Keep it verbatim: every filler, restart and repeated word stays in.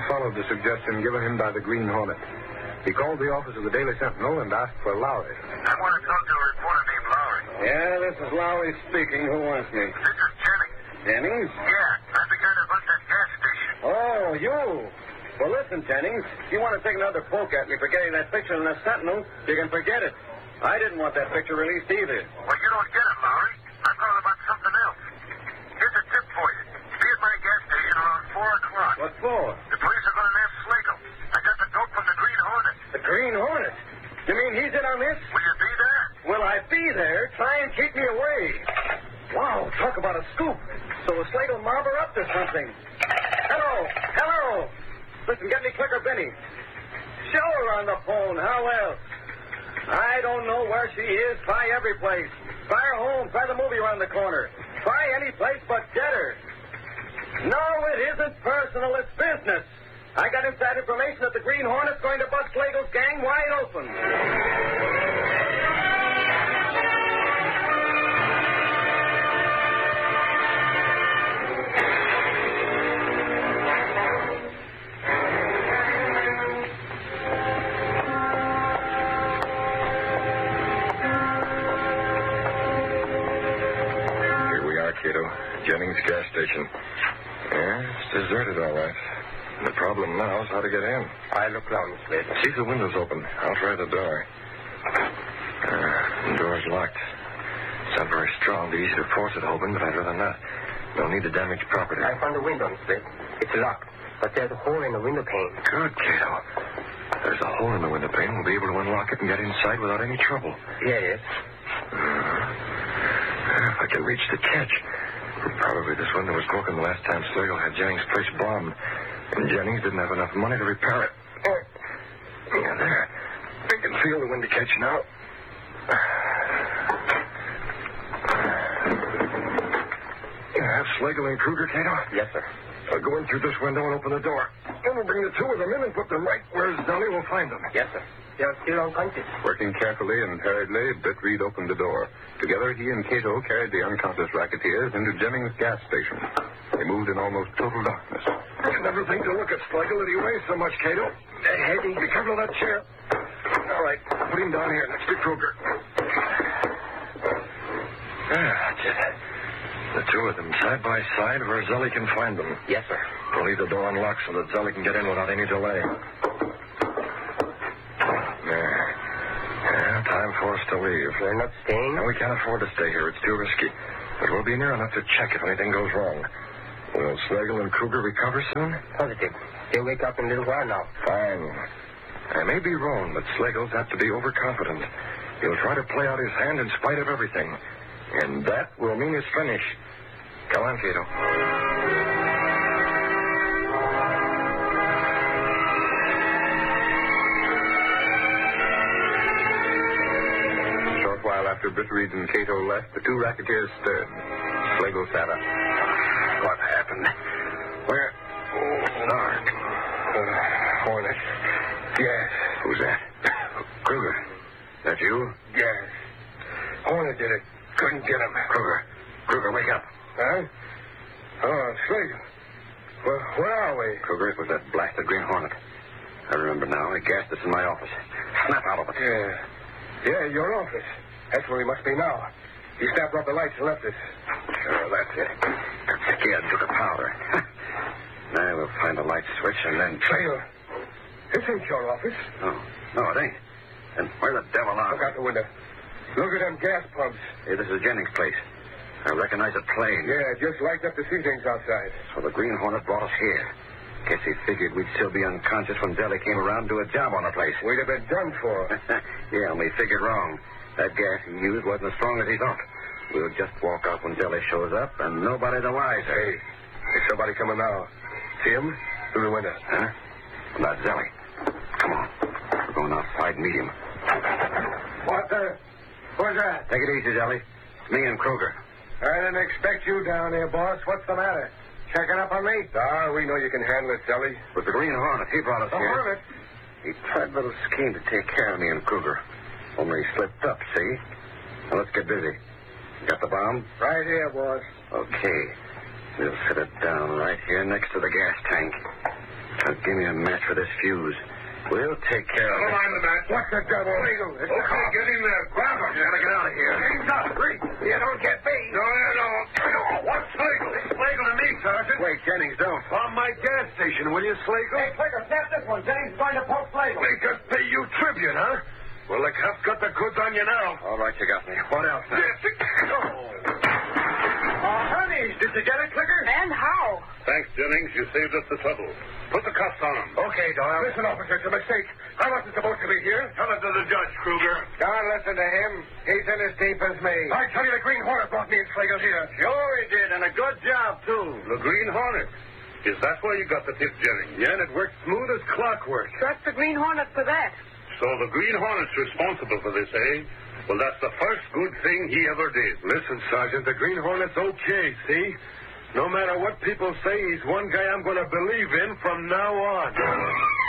followed the suggestion given him by the Green Hornet. He called the office of the Daily Sentinel and asked for Lowry. I want to talk to a reporter named Lowry. Yeah, this is Lowry speaking. Who wants me? This is Jennings. Jennings? Yeah, I'm the guy that runs that gas station. Oh, you. Well, listen, Jennings. If you want to take another poke at me for getting that picture in the Sentinel, you can forget it. I didn't want that picture released either. Well, you don't get it, Lowry. I'm calling about something else. Here's a tip for you. Be at my gas station around four o'clock. What for? The police are going to nab Slagle. I got the dope from the Green Hornet. The Green Hornet? You mean he's in on this? Will you be there? Will I be there? Try and keep me away. Wow, talk about a scoop. So the Slagle mob are up to something. Hello, hello. Listen, get me Clicker Benny. Show her on the phone. How else? I don't know where she is. Try every place. Try her home. Try the movie around the corner. Try any place but get her. No, it isn't personal. It's business. I got inside information that the Green Hornet's going to bust Slagle's gang wide open. Cato. Jennings gas station. Yeah, it's deserted, all right. The problem now is how to get in. I look round, Slade. See if the window's open. I'll try the door. Uh, the door's locked. It's not very strong. It'd be easy to force it open, but I'd rather not. Don't need to damage property. I found the window, Slade. It's locked, but there's a hole in the window pane. Good, Cato. There's a hole in the window pane. We'll be able to unlock it and get inside without any trouble. Yes. Uh, if I can reach the catch. Probably this window was broken the last time Slagle had Jennings' place bombed, and Jennings didn't have enough money to repair it. Oh, yeah, there. I can feel the window catch now. You have Slagle and Kruger, Cato? Yes, sir. I'll go in through this window and open the door. Then we'll bring the two of them in and put them right where Zelly will find them. Yes, sir. They're still unconscious. Working carefully and hurriedly, Britt Reed opened the door. Together, he and Cato carried the unconscious racketeers into Jennings' gas station. They moved in almost total darkness. I never think to look at Slagle that he weighs so much, Cato. Hey, be careful of that chair. All right, put him down here next to Kruger. Ah, that's it. The two of them side by side where Zelly can find them. Yes, sir. We'll leave the door unlocked so that Zelly can get in without any delay. There. Yeah, time for us to leave. We're not staying? No, we can't afford to stay here. It's too risky. But we'll be near enough to check if anything goes wrong. Will Slagle and Kruger recover soon? Positive. They'll wake up in a little while now. Fine. I may be wrong, but Slagle's apt to be overconfident. He'll try to play out his hand in spite of everything. And that will mean his finish. Come on, Cato. Short while after Britt Reed and Cato left, the two racketeers stirred. Slagle sat up. What happened? Where? Oh, dark. Uh, Hornet. Yes. Who's that? Kruger. That you? Yes. Hornet did it. Couldn't get him. Kruger. Kruger, wake up. Huh? Oh, Slagle. Well, where are we? Kruger, it was that blasted Green Hornet. I remember now. He gassed us in my office. Snap out of it. Yeah. Yeah, your office. That's where we must be now. He snapped off the lights and left us. Sure, that's it. Got scared and took a powder. Now we'll find the light switch and then... Slagle. This ain't your office. No. No, it ain't. Then where the devil are Look out the window. Look at them gas pumps. Hey, this is Jennings' place. I recognize a plane. Yeah, just lights up to see things outside. So the Green Hornet brought us here. Guess he figured we'd still be unconscious when Zelly came around to do a job on the place. We'd have been done for. Yeah, we figured wrong. That gas he used wasn't as strong as he thought. We'll just walk out when Zelly shows up, and nobody the wiser. Hey, there's somebody coming now. See him? Through the window. Huh? Not Zelly. Come on. We're going outside and meet him. What the... What's that? Take it easy, Zelly. It's me and Kruger. I didn't expect you down here, boss. What's the matter? Checking up on me? Ah, we know you can handle it, Zelly. With the Green Hornet, he brought us The here. Hornet? He tried a little scheme to take care of me and Kruger. Only he slipped up, see? Now let's get busy. You got the bomb? Right here, boss. Okay. We'll set it down right here next to the gas tank. Uh, give me a match for this fuse. We'll take care of Never it. mind the match. What the devil? Slagle, it's okay, get in there. Grab him. You gotta get out of here. Hands up. You don't get me. No, no, no. What's Slagle? It's Slagle to me, Sergeant. Wait, Jennings, don't. On my gas station, will you, Slagle? Hey, Flicker, snap this one. Jennings is going to poke Slagle. Make us pay you tribute, huh? Well, the cops got the goods on you now. All right, you got me. What else? now? Yes. Oh, honey, did you get it, Flicker? And how? Thanks, Jennings. You saved us the trouble. Put the cuffs on him. Okay, Doyle. Listen, officer, it's a mistake. I wasn't supposed to be here. Tell it to the judge, Kruger. Don't listen to him. He's in as deep as me. I tell you, the Green Hornet brought me and Slagle here. Sure he did, and a good job, too. The Green Hornet? Is that why you got the tip, Jennings? Yeah, and it worked smooth as clockwork. Trust the Green Hornet for that. So the Green Hornet's responsible for this, eh? Well, that's the first good thing he ever did. Listen, Sergeant, the Green Hornet's okay, see? No matter what people say, he's one guy I'm going to believe in from now on.